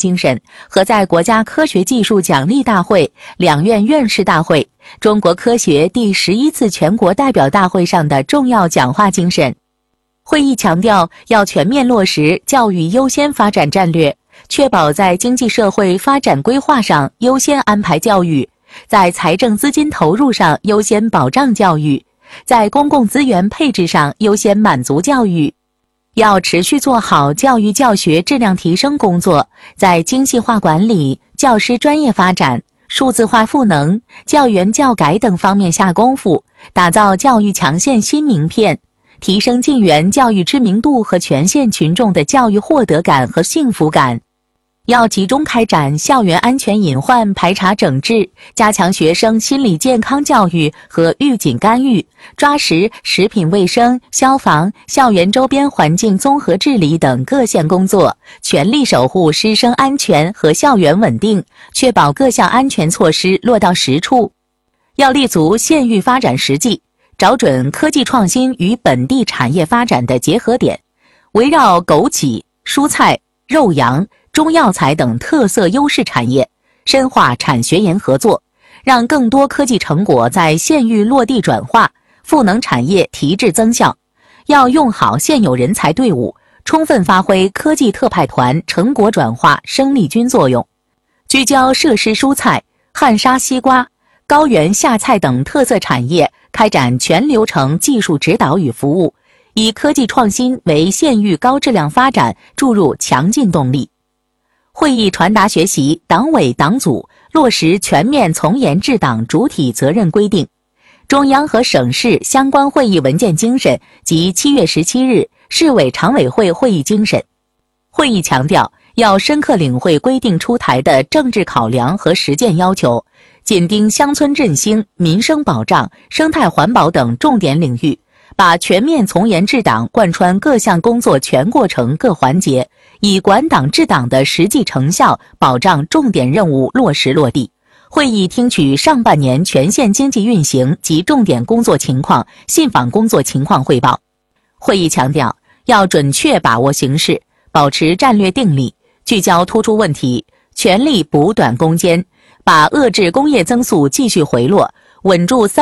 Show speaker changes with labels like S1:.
S1: 精神和在国家科学技术奖励大会、两院院士大会、中国科学第11次全国代表大会上的重要讲话精神。会议强调，要全面落实教育优先发展战略，确保在经济社会发展规划上优先安排教育，在财政资金投入上优先保障教育，在公共资源配置上优先满足教育。要持续做好教育教学质量提升工作，在精细化管理、教师专业发展、数字化赋能、教研教改等方面下功夫，打造教育强县新名片，提升晋源教育知名度和全县群众的教育获得感和幸福感。要集中开展校园安全隐患排查整治，加强学生心理健康教育和预警干预，抓实食品卫生、消防、校园周边环境综合治理等各项工作，全力守护师生安全和校园稳定，确保各项安全措施落到实处。要立足县域发展实际，找准科技创新与本地产业发展的结合点，围绕枸杞、蔬菜、肉羊、中药材等特色优势产业，深化产学研合作，让更多科技成果在县域落地转化，赋能产业提质增效。要用好现有人才队伍，充分发挥科技特派团成果转化生力军作用，聚焦设施蔬菜、汉沙西瓜、高原夏菜等特色产业，开展全流程技术指导与服务，以科技创新为县域高质量发展注入强劲动力。会议传达学习党委党组落实全面从严治党主体责任规定、中央和省市相关会议文件精神及7月17日市委常委会会议精神。会议强调，要深刻领会规定出台的政治考量和实践要求，紧盯乡村振兴、民生保障、生态环保等重点领域，把全面从严治党贯穿各项工作全过程各环节，以管党治党的实际成效保障重点任务落实落地。会议听取上半年全县经济运行及重点工作情况、信访工作情况汇报。会议强调，要准确把握形势，保持战略定力，聚焦突出问题，全力补短攻坚，把遏制工业增速继续回落，稳住